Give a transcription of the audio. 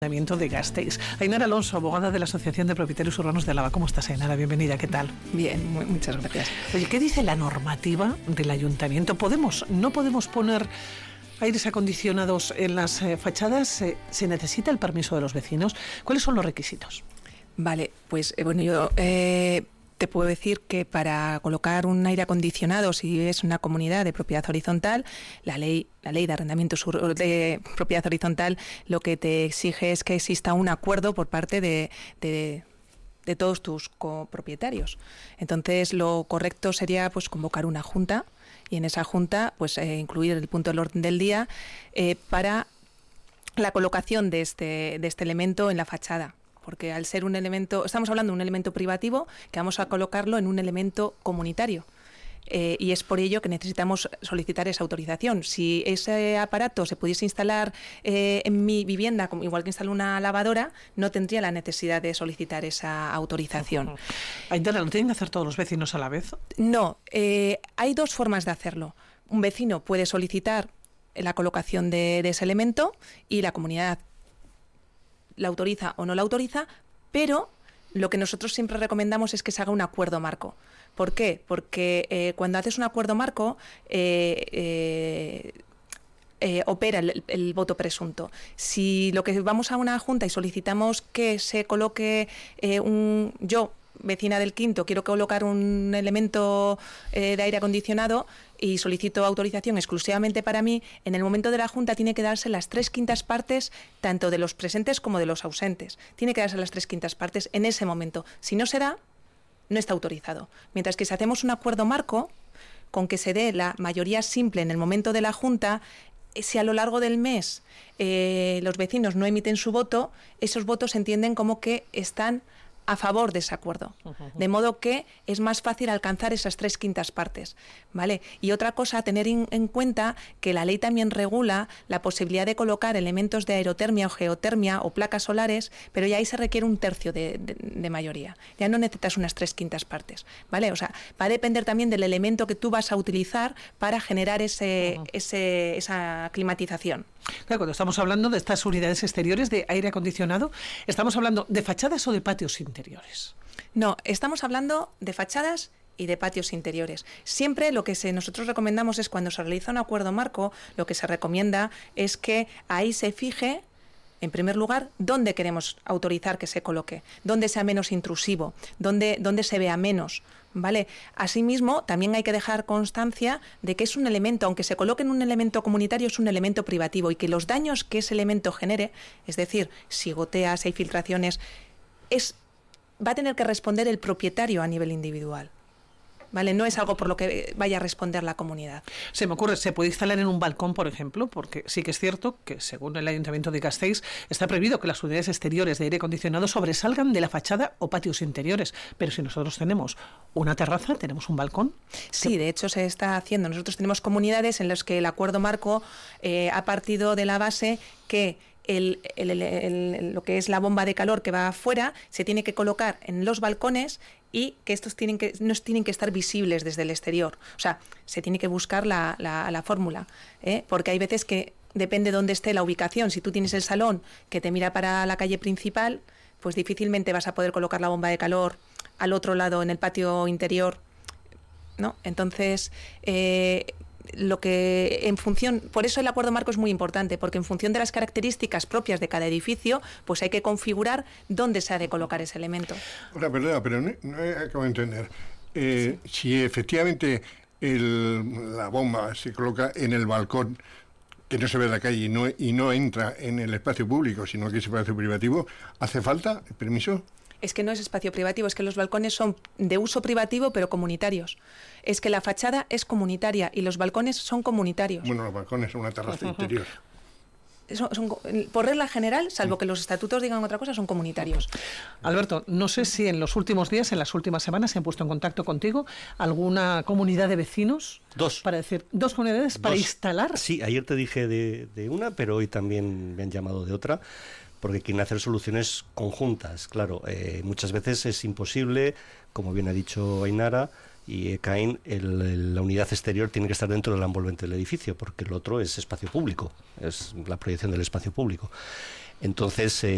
Ayuntamiento de Gasteiz. Ainara Alonso, abogada de la Asociación de Propietarios Urbanos de Álava. ¿Cómo estás, Ainara? Bienvenida, ¿qué tal? Bien, muchas gracias. Oye, ¿qué dice la normativa del Ayuntamiento? ¿No podemos poner aires acondicionados en las fachadas? ¿Se necesita el permiso de los vecinos? ¿Cuáles son los requisitos? Vale, pues bueno, yo te puedo decir que para colocar un aire acondicionado, si es una comunidad de propiedad horizontal, la ley de arrendamientos de propiedad horizontal lo que te exige es que exista un acuerdo por parte de todos tus copropietarios. Entonces, lo correcto sería pues convocar una junta y en esa junta pues incluir el punto del orden del día para la colocación de este elemento en la fachada. Porque al ser un elemento, estamos hablando de un elemento privativo que vamos a colocarlo en un elemento comunitario. Y es por ello que necesitamos solicitar esa autorización. Si ese aparato se pudiese instalar en mi vivienda, igual que instalo una lavadora, no tendría la necesidad de solicitar esa autorización. Ainara, ¿lo tienen que hacer todos los vecinos a la vez? No, hay dos formas de hacerlo. Un vecino puede solicitar la colocación de ese elemento y la comunidad la autoriza o no la autoriza, pero lo que nosotros siempre recomendamos es que se haga un acuerdo marco. ¿Por qué? Porque cuando haces un acuerdo marco opera el voto presunto. Si lo que vamos a una junta y solicitamos que se coloque yo, vecina del quinto, quiero colocar un elemento de aire acondicionado y solicito autorización exclusivamente para mí, en el momento de la junta tiene que darse las 3/5 partes tanto de los presentes como de los ausentes. Tiene que darse las 3/5 partes en ese momento. Si no se da, no está autorizado. Mientras que si hacemos un acuerdo marco, con que se dé la mayoría simple en el momento de la junta, si a lo largo del mes los vecinos no emiten su voto, esos votos se entienden como que están a favor de ese acuerdo, de modo que es más fácil alcanzar esas 3/5 partes, ¿vale? Y otra cosa a tener en cuenta, que la ley también regula la posibilidad de colocar elementos de aerotermia o geotermia o placas solares, pero ya ahí se requiere 1/3 de mayoría, ya no necesitas unas 3/5 partes, ¿vale? O sea, va a depender también del elemento que tú vas a utilizar para generar esa climatización. Claro, cuando estamos hablando de estas unidades exteriores de aire acondicionado, ¿estamos hablando de fachadas o de patios interiores? No, estamos hablando de fachadas y de patios interiores. Siempre lo que nosotros recomendamos es, cuando se realiza un acuerdo marco, lo que se recomienda es que ahí se fije, en primer lugar, dónde queremos autorizar que se coloque, dónde sea menos intrusivo, dónde se vea menos, ¿vale? Asimismo, también hay que dejar constancia de que es un elemento, aunque se coloque en un elemento comunitario, es un elemento privativo y que los daños que ese elemento genere, es decir, si gotea, si hay filtraciones, va a tener que responder el propietario a nivel individual. ¿Vale? No es algo por lo que vaya a responder la comunidad. Se me ocurre, se puede instalar en un balcón, por ejemplo, porque sí que es cierto que, según el Ayuntamiento de Gasteiz, está prohibido que las unidades exteriores de aire acondicionado sobresalgan de la fachada o patios interiores. Pero si nosotros tenemos una terraza, tenemos un balcón. Sí, de hecho se está haciendo. Nosotros tenemos comunidades en las que el acuerdo marco ha partido de la base que lo que es la bomba de calor que va afuera se tiene que colocar en los balcones y que estos no tienen que estar visibles desde el exterior. O sea, se tiene que buscar la fórmula, porque hay veces que depende de dónde esté la ubicación. Si tú tienes el salón que te mira para la calle principal, pues difícilmente vas a poder colocar la bomba de calor al otro lado, en el patio interior, ¿no? Entonces, por eso el acuerdo marco es muy importante, porque en función de las características propias de cada edificio, pues hay que configurar dónde se ha de colocar ese elemento. Hola, perdona, pero no acabo de entender. Sí. Si efectivamente la bomba se coloca en el balcón, que no se ve de la calle y no entra en el espacio público, sino que es espacio privativo, ¿hace falta el permiso? Es que no es espacio privativo, es que los balcones son de uso privativo pero comunitarios. Es que la fachada es comunitaria y los balcones son comunitarios. Bueno, los balcones son una terraza interior. Por regla general, salvo que los estatutos digan otra cosa, son comunitarios. Alberto, no sé si en los últimos días, en las últimas semanas, se han puesto en contacto contigo alguna comunidad de vecinos. Dos comunidades para instalar. Sí, ayer te dije de una, pero hoy también me han llamado de otra, porque quieren hacer soluciones conjuntas. Claro, muchas veces es imposible, como bien ha dicho Ainara y Caín, la unidad exterior tiene que estar dentro del envolvente del edificio, porque el otro es espacio público, es la proyección del espacio público. Entonces,